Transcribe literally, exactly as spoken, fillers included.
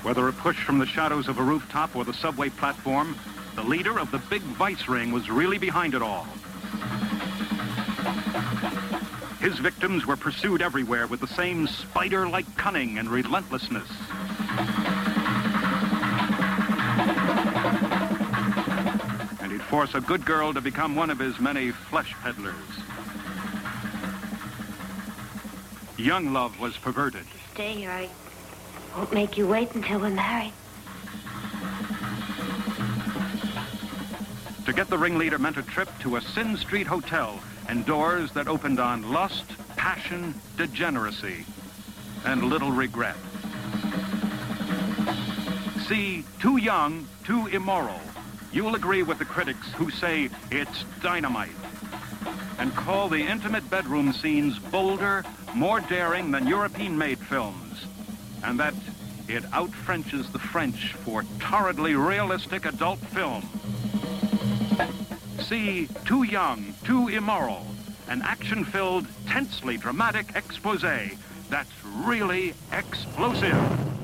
Whether a push from the shadows of a rooftop or the subway platform, the leader of the big vice ring was really behind it all. His victims were pursued everywhere with the same spider-like cunning and relentlessness. And he'd force a good girl to become one of his many flesh peddlers. Young love was perverted. Stay here. I won't make you wait until we're married. To get the ringleader meant a trip to a Sin Street hotel and doors that opened on lust, passion, degeneracy, and little regret. See Too Young, Too Immoral. You'll agree with the critics who say it's dynamite and call the intimate bedroom scenes bolder, more daring than European-made films, and that it out-Frenches the French for torridly realistic adult film. See Too Young, Too Immoral, an action-filled, tensely dramatic expose that's really explosive.